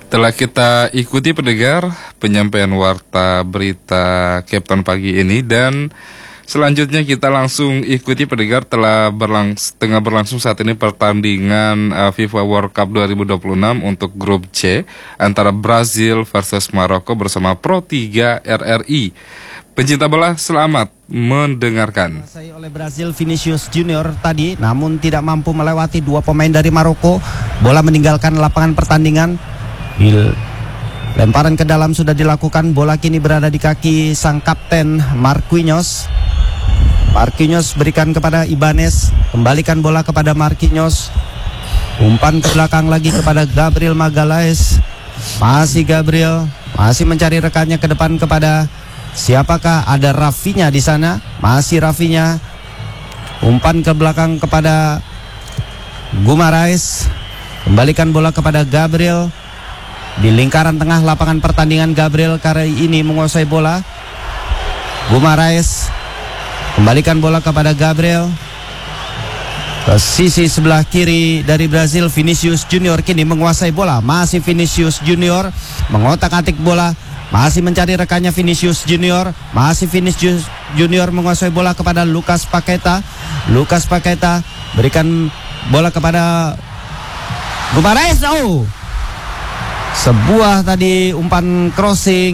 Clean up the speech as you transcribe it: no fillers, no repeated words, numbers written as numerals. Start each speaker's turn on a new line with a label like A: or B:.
A: Telah kita ikuti pendengar penyampaian warta berita Captain pagi ini, dan selanjutnya kita langsung ikuti pendengar tengah berlangsung saat ini pertandingan FIFA World Cup 2026 untuk grup C antara Brazil versus Maroko bersama Pro 3 RRI. Pencinta bola, selamat mendengarkan.
B: Oleh Brazil Vinicius Junior tadi, namun tidak mampu melewati dua pemain dari Maroko. Bola meninggalkan lapangan pertandingan. Lemparan ke dalam sudah dilakukan. Bola kini berada di kaki sang kapten Marquinhos. Marquinhos berikan kepada Ibanez. Kembalikan bola kepada Marquinhos. Umpan ke belakang lagi kepada Gabriel Magalhaes. Masih Gabriel, masih mencari rekannya ke depan kepada siapakah? Ada Rafinha di sana. Masih Rafinha. Umpan ke belakang kepada Guimaraes. Kembalikan bola kepada Gabriel. Di lingkaran tengah lapangan pertandingan, Gabriel kali ini menguasai bola. Guimaraes. Kembalikan bola kepada Gabriel. Ke sisi sebelah kiri dari Brazil, Vinicius Junior kini menguasai bola. Masih Vinicius Junior mengotak-atik bola. Masih mencari rekannya Vinicius Junior. Masih Vinicius Junior menguasai bola kepada Lucas Paqueta. Lucas Paqueta berikan bola kepada Guimaraes. Sebuah tadi umpan crossing